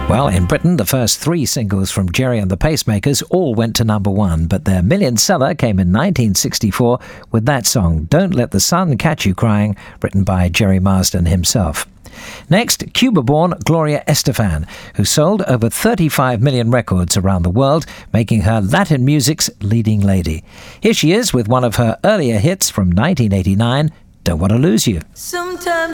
Well, in Britain, the first 3 singles from Gerry and the Pacemakers all went to number 1, but their million seller came in 1964 with that song, Don't Let the Sun Catch You Crying, written by Gerry Marsden himself. Next, Cuba-born Gloria Estefan, who sold over 35 million records around the world, making her Latin music's leading lady. Here she is with one of her earlier hits from 1989, Don't Want to Lose You. Sometimes